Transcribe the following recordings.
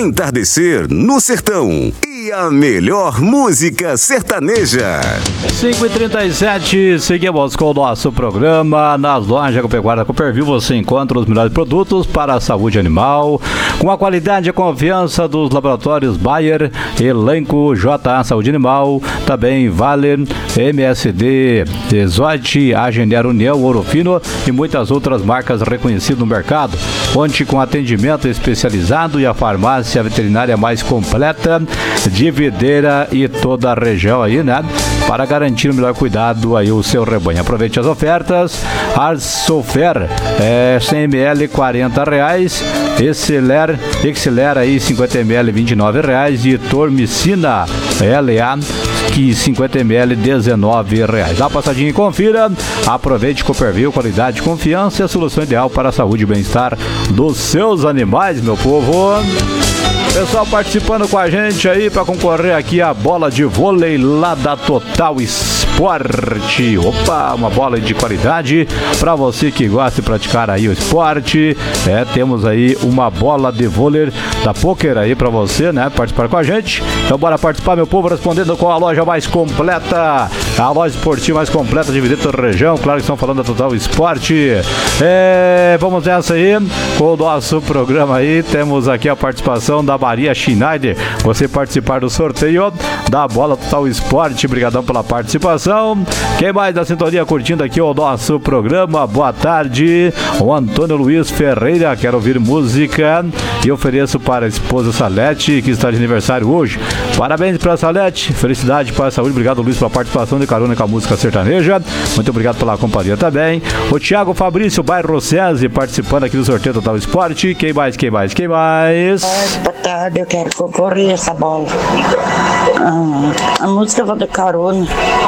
Entardecer no Sertão e a melhor música sertaneja. 5h37, seguimos com o nosso programa. Nas lojas Agropecuária Cooperville você encontra os melhores produtos para a saúde animal, com a qualidade e a confiança dos laboratórios Bayer, Elenco, JA Saúde Animal, também Valer, MSD, Exote, Agener União, Ouro Fino e muitas outras marcas reconhecidas no mercado. Conte com atendimento especializado e a farmácia veterinária mais completa de Videira e toda a região aí, né? Para garantir o melhor cuidado aí o seu rebanho. Aproveite as ofertas. Arsofer 100 ml R$40, Exceler aí 50 ml R$29 e Tormicina LA que 50 ml R$19. Dá uma passadinha e confira. Aproveite Cooperville, qualidade, confiança e a solução ideal para a saúde e bem-estar dos seus animais, meu povo. Pessoal participando com a gente aí para concorrer aqui a bola de vôlei lá da Total Esporte. Opa, uma bola de qualidade para você que gosta de praticar aí o esporte. Temos aí uma bola de vôlei da Poker aí para você, né, participar com a gente. Então bora participar, meu povo, respondendo com a loja mais completa, a loja esportiva mais completa de Videira da região. Claro que estão falando da Total Esporte. Vamos nessa aí com o nosso programa aí. Temos aqui a participação da Maria Schneider. Você participar do sorteio da bola Total Esporte. Obrigadão pela participação. Quem mais da sintonia curtindo aqui o nosso programa? Boa tarde. O Antônio Luiz Ferreira. Quero ouvir música e ofereço para a esposa Salete, que está de aniversário hoje. Parabéns para a Salete. Felicidade para a saúde. Obrigado, Luiz, pela participação de carona com a música sertaneja. Muito obrigado pela companhia também. O Thiago Fabrício, bairro Rocense, participando aqui do sorteio Total Esporte. Quem mais? Boa tarde, eu quero concorrer essa bola. A música vai de carona.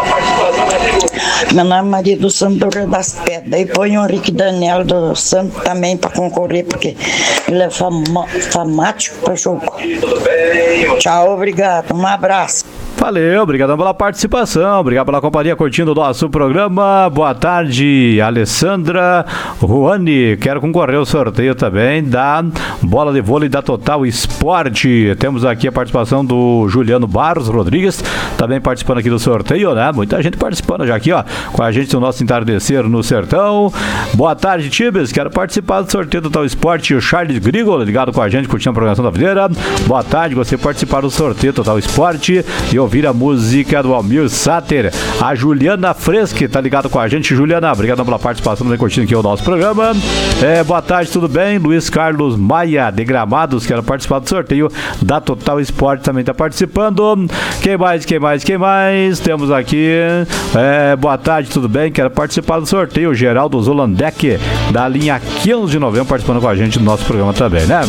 Meu nome é Maria do Santo do Rio das Pedras. E põe o Henrique Daniel do Santo também para concorrer, porque ele é famático para jogo. Tchau, obrigado. Um abraço. Valeu, obrigado pela participação, obrigado pela companhia curtindo o nosso programa. Boa tarde, Alessandra Ruani. Quero concorrer ao sorteio também da bola de vôlei da Total Esporte. Temos aqui a participação do Juliano Barros Rodrigues, também participando aqui do sorteio, né? Muita gente participando já aqui, ó, com a gente no nosso Entardecer no Sertão. Boa tarde, Tibes. Quero participar do sorteio do Total Esporte. O Charles Grigol ligado com a gente, curtindo a programação da Videira. Boa tarde, você participar do sorteio Total Esporte e ouvir a música do Almir Sater. A Juliana Fresque tá ligado com a gente. Juliana, obrigado pela participação, também curtindo aqui o nosso programa. Boa tarde, tudo bem? Luiz Carlos Maia de Gramados, quero participar do sorteio da Total Esporte, também tá participando. Quem mais? Temos aqui, boa tarde, tudo bem? Quero participar do sorteio. Geraldo Zolandec, da linha 15 de novembro, participando com a gente do nosso programa também, né?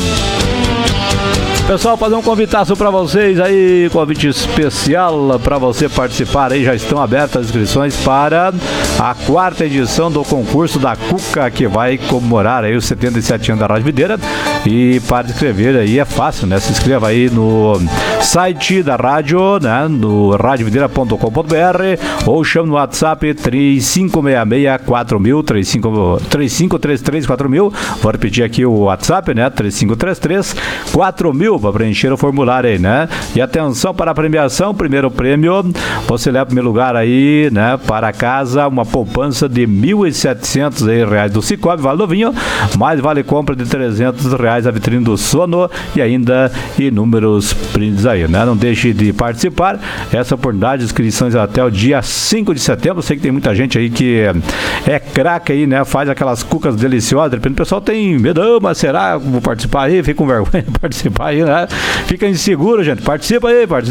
Pessoal, fazer um convitaço para vocês aí, convite especial para você participar aí. Já estão abertas as inscrições para a 4ª edição do concurso da Cuca, que vai comemorar aí os 77 anos da Rádio Videira. E para inscrever aí é fácil, né? Se inscreva aí no site da rádio, né? No radiovideira.com.br ou chame no WhatsApp 3566-4000, 3533-4000. Vou repetir aqui o WhatsApp, né? 3533-4000 para preencher o formulário aí, né? E atenção para a premiação, primeiro prêmio, você leva em primeiro lugar aí, né? Para casa, uma poupança de R$1.700 do Cicobi, vale novinho, mais vale compra de R$300 a vitrine do sono e ainda inúmeros brindes aí, né? Não deixe de participar, essa oportunidade de inscrições até o dia 5 de setembro, sei que tem muita gente aí que é craque aí, né? Faz aquelas cucas deliciosas, de repente o pessoal tem medo, mas será que vou participar aí? Fica com vergonha de participar aí, né? Fica inseguro, gente. Participa aí,